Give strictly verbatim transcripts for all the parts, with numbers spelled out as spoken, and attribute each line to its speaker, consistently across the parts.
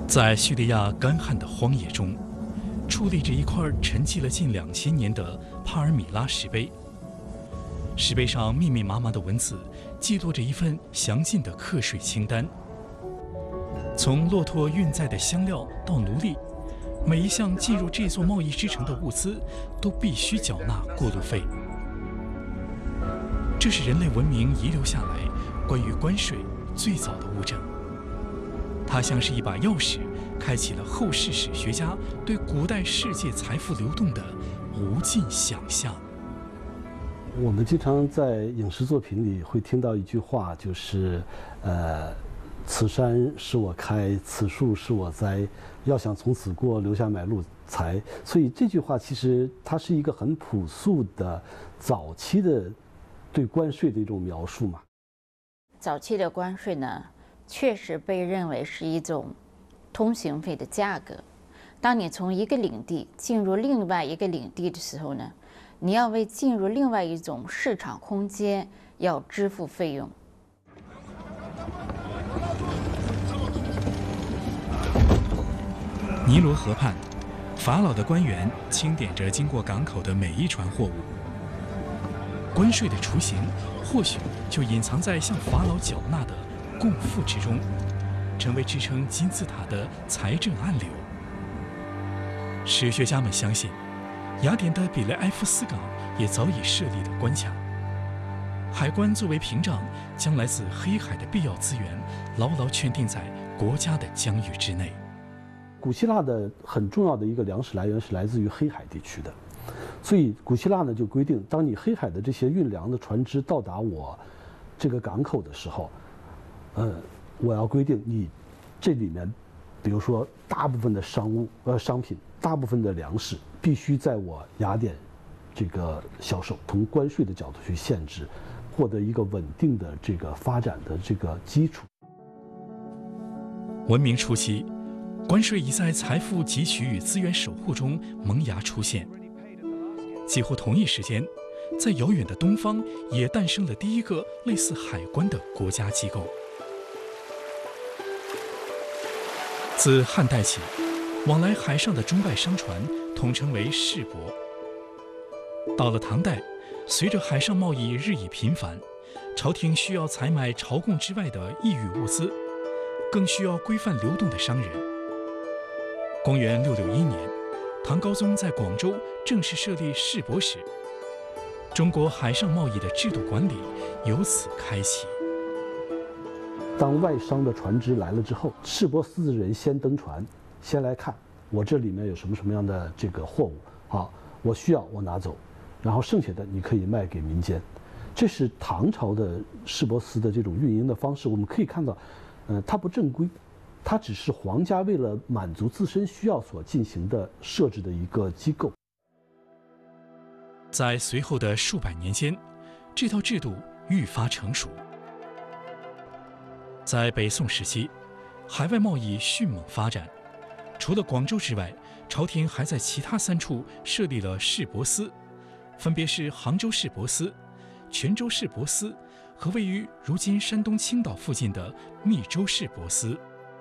Speaker 1: 在叙利亚干旱的荒野中，矗立着一块沉寂了近两千年的帕尔米拉石碑。石碑上密密麻麻的文字，记录着一份详尽的课税清单。从骆驼运载的香料到奴隶，每一项进入这座贸易之城的物资，都必须缴纳过路费。这是人类文明遗留下来关于关税最早的物证。它像是一把钥匙，开启了后世史学家对古代世界财富流动的无尽想象。
Speaker 2: 我们经常在影视作品里会听到一句话，就是呃，此山是我开，此树是我栽，要想从此过，留下买路财。所以这句话其实它是一个很朴素的早期的对关税的一种描述嘛。
Speaker 3: 早期的关税呢，确实被认为是一种通行费的价格。当你从一个领地进入另外一个领地的时候呢，你要为进入另外一种市场空间要支付费用。
Speaker 1: 尼罗河畔，法老的官员清点着经过港口的每一船货物。关税的雏形，或许就隐藏在向法老缴纳的贡赋之中，成为支撑金字塔的财政暗流。史学家们相信，雅典的比雷埃夫斯港也早已设立了关卡。海关作为屏障，将来自黑海的必要资源牢牢圈定在国家的疆域之内。
Speaker 2: 古希腊的很重要的一个粮食来源是来自于黑海地区的，所以古希腊呢就规定，当你黑海的这些运粮的船只到达我这个港口的时候，呃，我要规定你这里面，比如说大部分的商务呃商品，大部分的粮食必须在我雅典这个销售，从关税的角度去限制，获得一个稳定的这个发展的这个基础。
Speaker 1: 文明初期，关税已在财富汲取与资源守护中萌芽出现。几乎同一时间，在遥远的东方也诞生了第一个类似海关的国家机构。自汉代起，往来海上的中外商船统称为市舶。到了唐代，随着海上贸易日益频繁，朝廷需要采买朝贡之外的异域物资，更需要规范流动的商人。公元六六一年，唐高宗在广州正式设立市舶使，中国海上贸易的制度管理由此开启。
Speaker 2: 当外商的船只来了之后，市舶司的人先登船，先来看我这里面有什么什么样的这个货物，好，我需要我拿走，然后剩下的你可以卖给民间。这是唐朝的市舶司的这种运营的方式。我们可以看到，呃，它不正规，它只是皇家为了满足自身需要所进行的设置的一个机构。
Speaker 1: 在随后的数百年间，这套制度愈发成熟。在北宋时期，海外贸易迅猛发展，除了广州之外，朝廷还在其他三处设立了市舶司，分别是杭州市舶司、泉州市舶司和位于如今山东青岛附近的密州市舶司。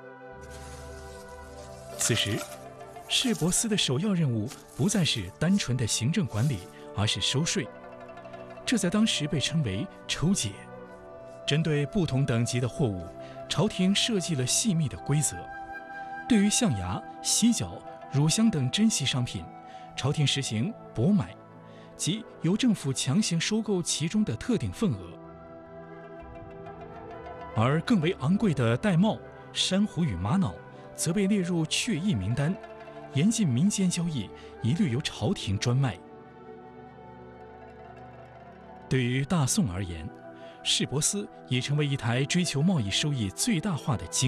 Speaker 1: 此时，市舶司的首要任务不再是单纯的行政管理，而是收税。这在当时被称为抽解。针对不同等级的货物，朝廷设计了细密的规则。对于象牙、犀角、乳香等珍稀商品，朝廷实行舶买，即由政府强行收购其中的特定份额。而更为昂贵的玳瑁、珊瑚与玛瑙则被列入却役名单，严禁民间交易，一律由朝廷专卖。对于大宋而言，市舶司已成为一台追求贸易收益最大化的经